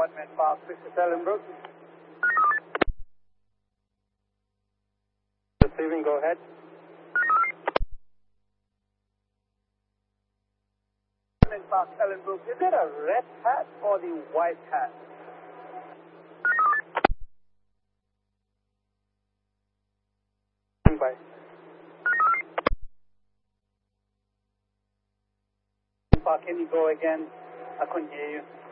Apartment Park, Mr. Ellenbrook. Receiving, go ahead. Apartment Park, Ellenbrook. Is it a red hat or the white hat? By. Park, can you go again? I couldn't hear you.